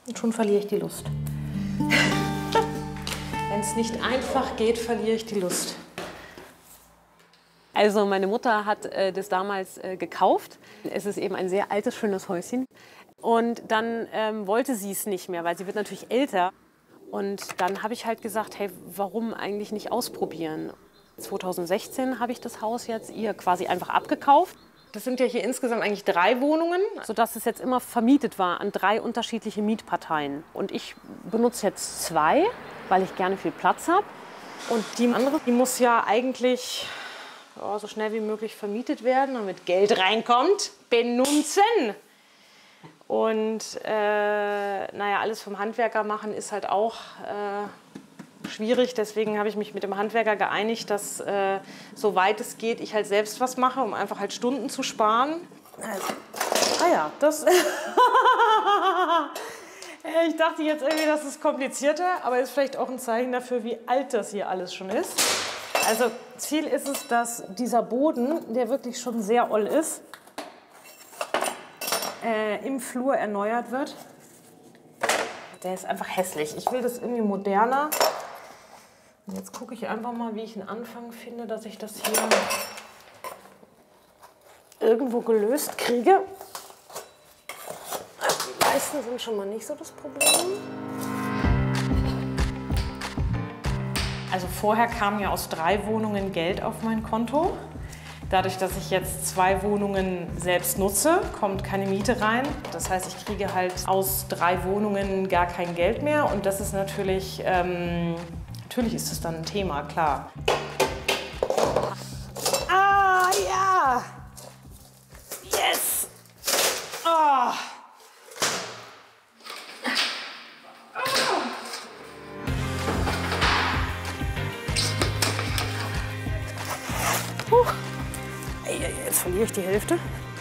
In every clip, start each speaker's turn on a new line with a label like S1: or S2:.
S1: Und schon verliere ich die Lust. Wenn es nicht einfach geht, verliere ich die Lust.
S2: Also meine Mutter hat das damals gekauft. Es ist eben ein sehr altes, schönes Häuschen. Und dann wollte sie es nicht mehr, weil sie wird natürlich älter. Und dann habe ich halt gesagt, hey, warum eigentlich nicht ausprobieren? 2016 habe ich das Haus jetzt ihr quasi einfach abgekauft.
S1: Das sind ja hier insgesamt eigentlich 3 Wohnungen.
S2: Sodass es jetzt immer vermietet war an 3 unterschiedliche Mietparteien. Und ich benutze jetzt 2, weil ich gerne viel Platz habe.
S1: Und die andere, die muss ja eigentlich so schnell wie möglich vermietet werden, damit Geld reinkommt. Benutzen! Und naja, alles vom Handwerker machen ist halt auch schwierig. Deswegen habe ich mich mit dem Handwerker geeinigt, dass soweit es geht, ich halt selbst was mache, um einfach halt Stunden zu sparen. Also, ja, das... Ich dachte jetzt irgendwie, das ist komplizierter, aber ist vielleicht auch ein Zeichen dafür, wie alt das hier alles schon ist. Also Ziel ist es, dass dieser Boden, der wirklich schon sehr oll ist, im Flur erneuert wird. Der ist einfach hässlich. Ich will das irgendwie moderner. Und jetzt gucke ich einfach mal, wie ich einen Anfang finde, dass ich das hier irgendwo gelöst kriege. Die Leisten sind schon mal nicht so das Problem. Also vorher kam ja aus 3 Wohnungen Geld auf mein Konto. Dadurch, dass ich jetzt 2 Wohnungen selbst nutze, kommt keine Miete rein. Das heißt, ich kriege halt aus 3 Wohnungen gar kein Geld mehr. Und das ist natürlich, natürlich ist das dann ein Thema, klar. Ah, ja! Yes! Oh. Jetzt verliere ich die Hälfte.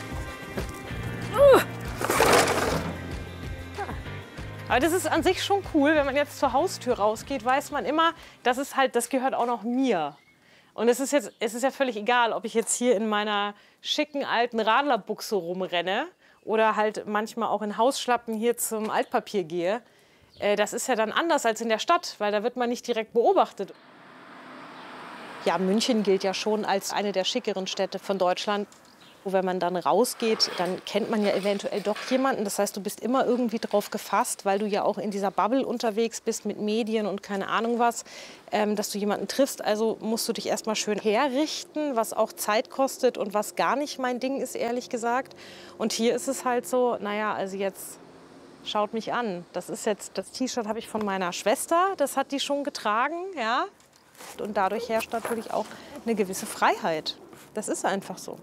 S1: Aber das ist an sich schon cool, wenn man jetzt zur Haustür rausgeht, weiß man immer, das ist halt, das gehört auch noch mir. Und es ist ja völlig egal, ob ich jetzt hier in meiner schicken alten Radlerbuchse rumrenne oder halt manchmal auch in Hausschlappen hier zum Altpapier gehe. Das ist ja dann anders als in der Stadt, weil da wird man nicht direkt beobachtet. Ja, München gilt ja schon als eine der schickeren Städte von Deutschland. Wenn man dann rausgeht, dann kennt man ja eventuell doch jemanden. Das heißt, du bist immer irgendwie drauf gefasst, weil du ja auch in dieser Bubble unterwegs bist mit Medien und keine Ahnung was, dass du jemanden triffst. Also musst du dich erstmal schön herrichten, was auch Zeit kostet und was gar nicht mein Ding ist, ehrlich gesagt. Und hier ist es halt so, naja, also jetzt schaut mich an. Das T-Shirt habe ich von meiner Schwester, das hat die schon getragen, ja. Und dadurch herrscht natürlich auch eine gewisse Freiheit. Das ist einfach so.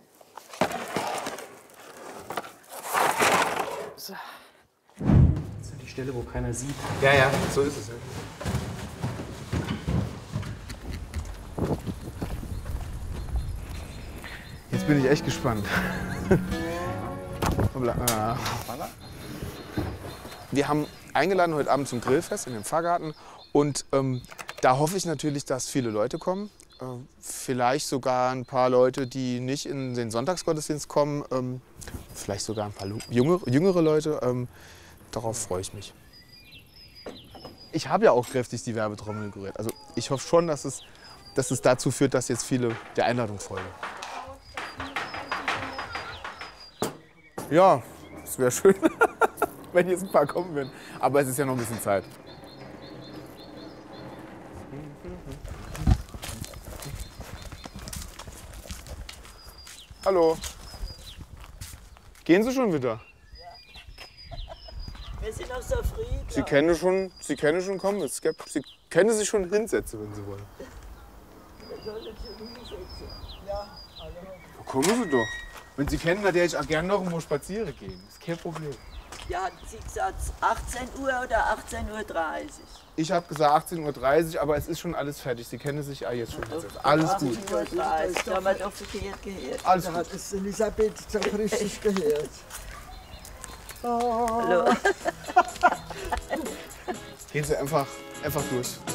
S1: So.
S3: Das ist die Stelle, wo keiner sieht.
S4: Ja, ja, so ist es. Ja. Jetzt bin ich echt gespannt. Wir haben eingeladen heute Abend zum Grillfest in den Pfarrgarten. Und da hoffe ich natürlich, dass viele Leute kommen. Vielleicht sogar ein paar Leute, die nicht in den Sonntagsgottesdienst kommen. Vielleicht sogar ein paar jüngere Leute. Darauf freue ich mich. Ich habe ja auch kräftig die Werbetrommel gerührt. Also ich hoffe schon, dass es dazu führt, dass jetzt viele der Einladung folgen. Ja, es wäre schön, wenn jetzt ein paar kommen würden. Aber es ist ja noch ein bisschen Zeit. Hallo. Gehen Sie schon wieder?
S5: Wir sind noch so früh.
S4: Sie können schon kommen. Sie können sich schon hinsetzen, wenn Sie wollen.
S5: Wir sollen uns schon hinsetzen. Ja, hallo.
S4: Kommen Sie doch. Wenn Sie kennen, dann würde ich auch gerne noch irgendwo spazieren gehen. Das ist kein Problem.
S5: Ja, hatten Sie gesagt 18 Uhr oder 18:30 Uhr?
S4: Ich habe gesagt 18:30 Uhr, aber es ist schon alles fertig. Sie kennen sich ja jetzt schon hinsetzen. Alles gut.
S5: 18:30 Uhr, da haben wir doch verkehrt gehört.
S4: Alles
S6: Da
S4: gut.
S6: hat es Elisabeth so richtig gehört.
S5: Hallo.
S4: Gehen Sie einfach durch.